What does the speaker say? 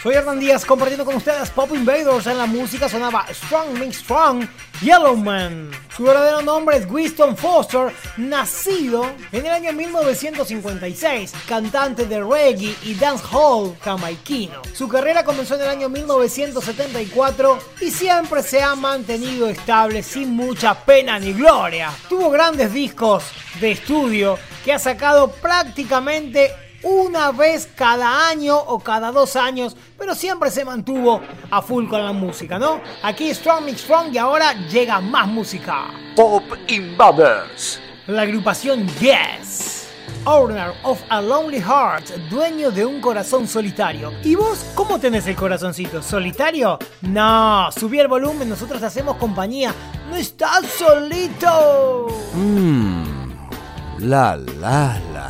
Soy Hernán Díaz compartiendo con ustedes Pop Invaders. En la música sonaba Strong Means Strong, Yellowman. Su verdadero nombre es Winston Foster, nacido en el año 1956, cantante de reggae y dancehall jamaiquino. Su carrera comenzó en el año 1974 y siempre se ha mantenido estable sin mucha pena ni gloria. Tuvo grandes discos de estudio que ha sacado prácticamente una vez cada año o cada 2 años, pero siempre se mantuvo a full con la música, ¿no? Aquí Strong Mix Strong y ahora llega más música. Pop Invaders. La agrupación Yes. Owner of a Lonely Heart, dueño de un corazón solitario. ¿Y vos cómo tenés el corazoncito? ¿Solitario? No, subí el volumen, nosotros te hacemos compañía. No estás solito. La.